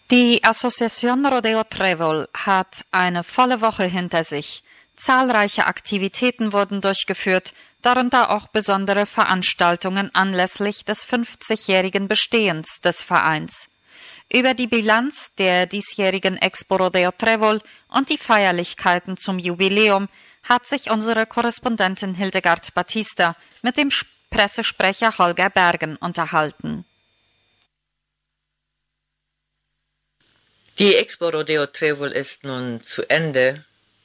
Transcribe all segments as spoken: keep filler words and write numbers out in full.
Die Asociación Rodeo Trébol hat eine volle Woche hinter sich. Zahlreiche Aktivitäten wurden durchgeführt, darunter auch besondere Veranstaltungen anlässlich des fünfzigjährigen Bestehens des Vereins. Über die Bilanz der diesjährigen Expo Rodeo Trébol und die Feierlichkeiten zum Jubiläum hat sich unsere Korrespondentin Hildegard Batista mit dem Pressesprecher Holger Bergen unterhalten. Die Expo Rodeo Trébol ist nun zu Ende.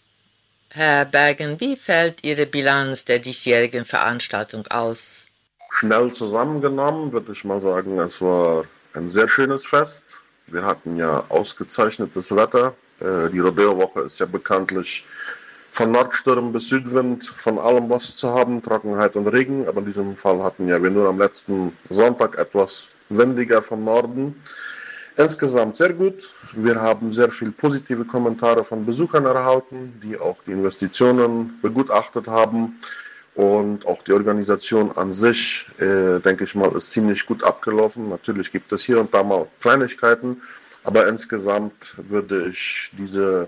Herr Bergen, wie fällt Ihre Bilanz der diesjährigen Veranstaltung aus? Schnell zusammengenommen würde ich mal sagen, es war ein sehr schönes Fest. Wir hatten ja ausgezeichnetes Wetter. Die Rodeo-Woche ist ja bekanntlich von Nordsturm bis Südwind, von allem was zu haben, Trockenheit und Regen. Aber in diesem Fall hatten ja wir nur am letzten Sonntag etwas windiger vom Norden. Insgesamt sehr gut. Wir haben sehr viele positive Kommentare von Besuchern erhalten, die auch die Investitionen begutachtet haben. Und auch die Organisation an sich, äh, denke ich mal, ist ziemlich gut abgelaufen. Natürlich gibt es hier und da mal Kleinigkeiten, aber insgesamt würde ich diese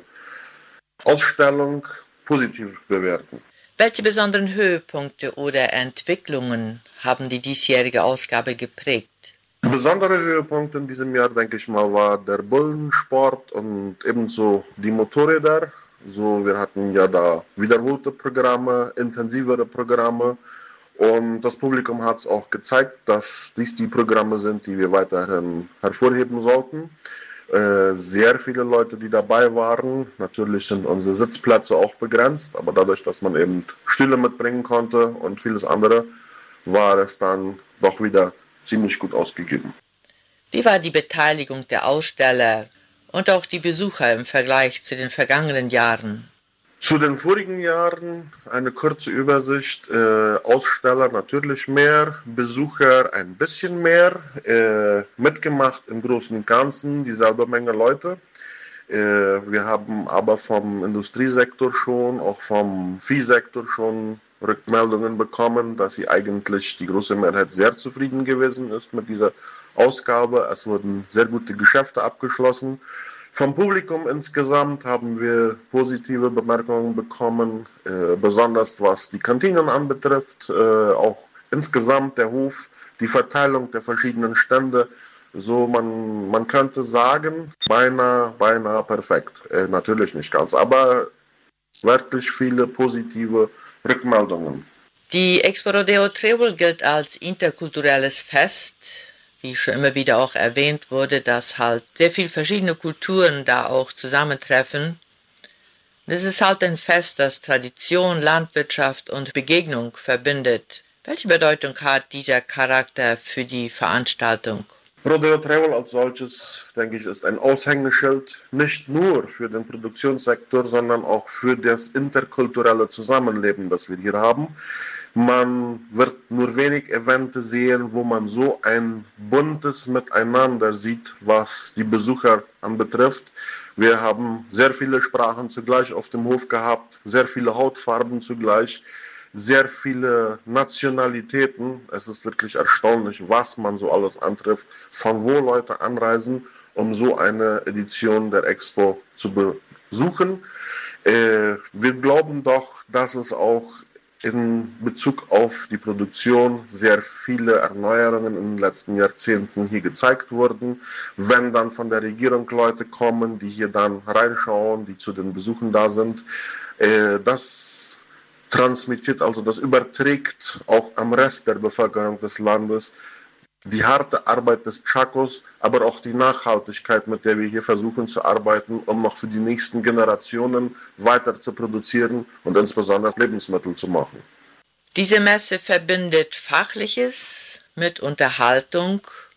Ausstellung positiv bewerten. Welche besonderen Höhepunkte oder Entwicklungen haben die diesjährige Ausgabe geprägt? Besondere Höhepunkt in diesem Jahr, denke ich mal, war der Bullensport und ebenso die Motorräder. So, wir hatten ja da wiederholte Programme, intensivere Programme und das Publikum hat es auch gezeigt, dass dies die Programme sind, die wir weiterhin hervorheben sollten. Äh, sehr viele Leute, die dabei waren. Natürlich sind unsere Sitzplätze auch begrenzt, aber dadurch, dass man eben Stühle mitbringen konnte und vieles andere, war es dann doch wieder ziemlich gut ausgegeben. Wie war die Beteiligung der Aussteller und auch die Besucher im Vergleich zu den vergangenen Jahren? Zu den vorigen Jahren eine kurze Übersicht. Äh, Aussteller natürlich mehr, Besucher ein bisschen mehr, äh, mitgemacht im Großen und Ganzen dieselbe Menge Leute. Äh, wir haben aber vom Industriesektor schon, auch vom Viehsektor schon Rückmeldungen bekommen, dass sie eigentlich die große Mehrheit sehr zufrieden gewesen ist mit dieser Ausgabe. Es wurden sehr gute Geschäfte abgeschlossen. Vom Publikum insgesamt haben wir positive Bemerkungen bekommen, äh, besonders was die Kantinen anbetrifft, äh, auch insgesamt der Hof, die Verteilung der verschiedenen Stände. So, man, man könnte sagen, beinahe, beinahe perfekt. Äh, natürlich nicht ganz, aber wirklich viele positive Rückmeldungen. Die Expo Rodeo Trébol gilt als interkulturelles Fest, wie schon immer wieder auch erwähnt wurde, dass halt sehr viele verschiedene Kulturen da auch zusammentreffen. Das ist halt ein Fest, das Tradition, Landwirtschaft und Begegnung verbindet. Welche Bedeutung hat dieser Charakter für die Veranstaltung? Rodeo Trébol als solches, denke ich, ist ein Aushängeschild, nicht nur für den Produktionssektor, sondern auch für das interkulturelle Zusammenleben, das wir hier haben. Man wird nur wenig Events sehen, wo man so ein buntes Miteinander sieht, was die Besucher anbetrifft. Wir haben sehr viele Sprachen zugleich auf dem Hof gehabt, sehr viele Hautfarben zugleich, sehr viele Nationalitäten. Es ist wirklich erstaunlich, was man so alles antrifft, von wo Leute anreisen, um so eine Edition der Expo zu besuchen. Äh, wir glauben doch, dass es auch in Bezug auf die Produktion sehr viele Erneuerungen in den letzten Jahrzehnten hier gezeigt wurden. Wenn dann von der Regierung Leute kommen, die hier dann reinschauen, die zu den Besuchen da sind, äh, das transmittiert, also das überträgt auch am Rest der Bevölkerung des Landes die harte Arbeit des Chacos, aber auch die Nachhaltigkeit, mit der wir hier versuchen zu arbeiten, um noch für die nächsten Generationen weiter zu produzieren und insbesondere Lebensmittel zu machen. Diese Messe verbindet Fachliches mit Unterhaltung